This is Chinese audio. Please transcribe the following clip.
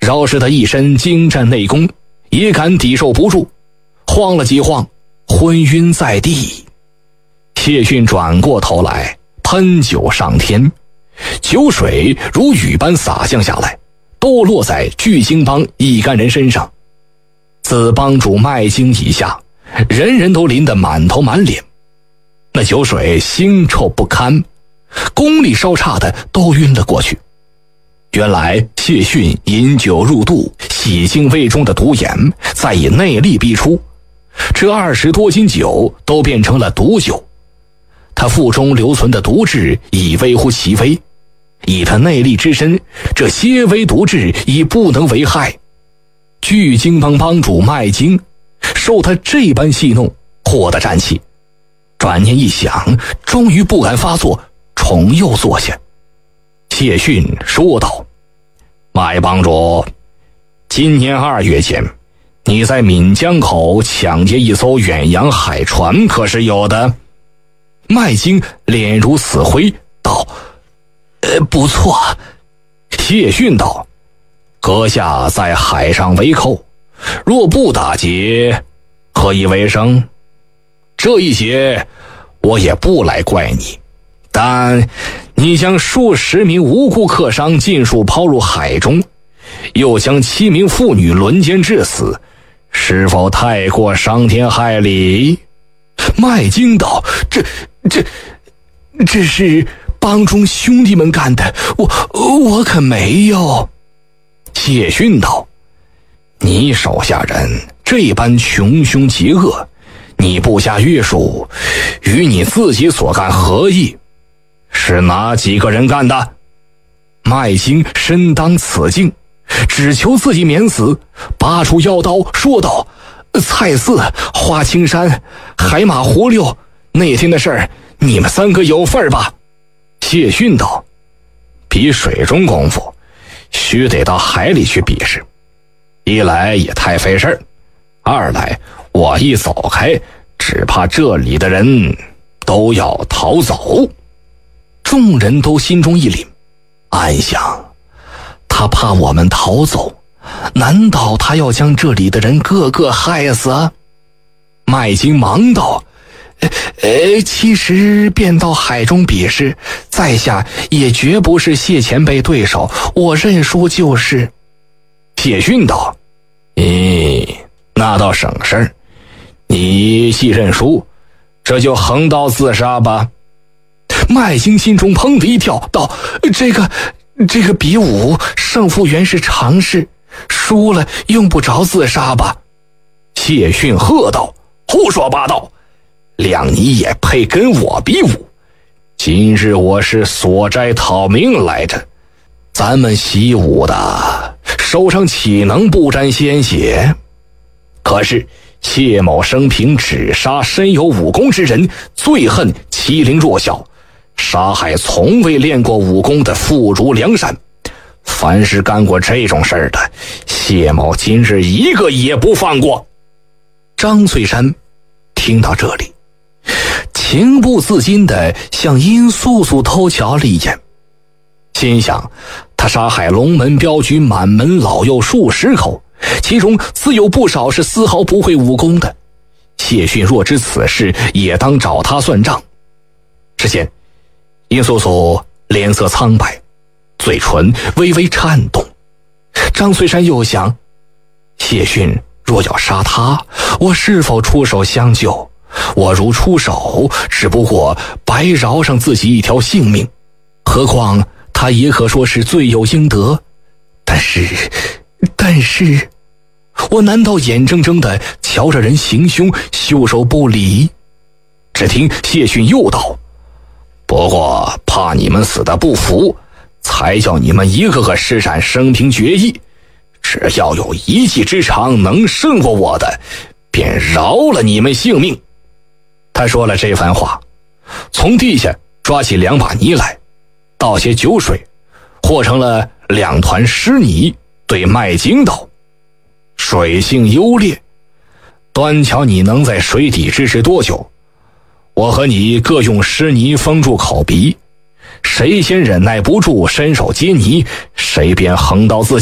饶是他一身精湛内功，也敢抵受不住，晃了几晃，昏晕在地。谢逊转过头来，喷酒上天，酒水如雨般洒向下来，都落在巨鲸帮一干人身上。自帮主麦京以下，人人都淋得满头满脸，那酒水腥臭不堪，功力稍差的都晕了过去。原来谢逊饮酒入肚，洗净胃中的毒盐，再以内力逼出，这20多斤酒都变成了毒酒。他腹中留存的毒质已微乎其微，以他内力之深，这些微毒质已不能为害。巨鲸帮帮主麦京受他这般戏弄，豁得战气，转念一想，终于不敢发作，重又坐下。谢逊说道：麦帮主，今年2月间，你在闽江口抢劫一艘远洋海船，可是有的？麦京脸如死灰道：不错。谢逊道：阁下在海上为寇，若不打劫，何以为生？这一劫我也不来怪你，但你将数十名无辜客商尽数抛入海中，又将7名妇女轮奸致死，是否太过伤天害理？麦京道：这是帮中兄弟们干的，我可没有。谢逊道：你手下人这般穷凶极恶，你不加约束，与你自己所干何异？是哪几个人干的？麦京身当此境，只求自己免死，拔出腰刀说道：蔡四、花青山、海马胡六，那天的事儿你们3个有份吧？谢逊道：比水中功夫须得到海里去比试，一来也太费事儿，二来我一走开，只怕这里的人都要逃走。众人都心中一凛，暗想他怕我们逃走，难道他要将这里的人个个害死？麦京忙道：其实便到海中比试，在下也绝不是谢前辈对手，我认输就是。谢逊道：那倒省事儿，你既认输，这就横刀自杀吧。麦京心中砰的一跳，道：这个比武胜负原是常事，输了用不着自杀吧。谢逊喝道：胡说八道，谅你也配跟我比武？今日我是索斋讨命来着，咱们习武的手上岂能不沾鲜血？可是谢某生平只杀身有武功之人，最恨欺凌弱小，杀害从未练过武功的妇孺良善，凡是干过这种事儿的，谢某今日一个也不放过。张翠山听到这里，情不自禁地向殷素素偷瞧了一眼，心想他杀害龙门镖局满门老幼数十口，其中自有不少是丝毫不会武功的，谢逊若知此事，也当找他算账。只见殷素素脸色苍白，嘴唇微微颤动。张翠山又想，谢逊若要杀他，我是否出手相救？我如出手，只不过白饶上自己一条性命，何况他也可说是罪有应得。但是我难道眼睁睁地瞧着人行凶，袖手不理？只听谢逊又道：不过怕你们死得不服，才叫你们一个个施展生平绝艺，只要有一技之长能胜过我的，便饶了你们性命。他说了这番话，从地下抓起2把泥来，倒些酒水，和成了2团湿泥，对麦京道：水性优劣，端瞧你能在水底支持多久。我和你各用湿泥封住口鼻，谁先忍耐不住伸手接泥，谁便横刀自